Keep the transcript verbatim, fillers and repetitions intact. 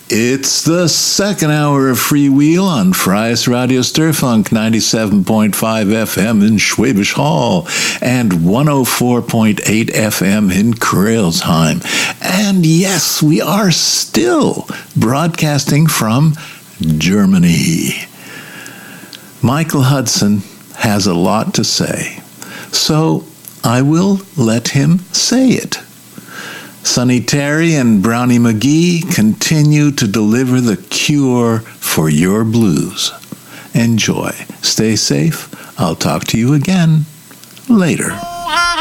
It's the second hour of Freewheel on Freies Radio Sturfunk, ninety-seven point five F M in Schwäbisch Hall and one oh four point eight F M in Kreilsheim. And yes, we are still broadcasting from Germany. Michael Hudson has a lot to say, so I will let him say it. Sonny Terry and Brownie McGee continue to deliver the cure for your blues. Enjoy. Stay safe. I'll talk to you again later.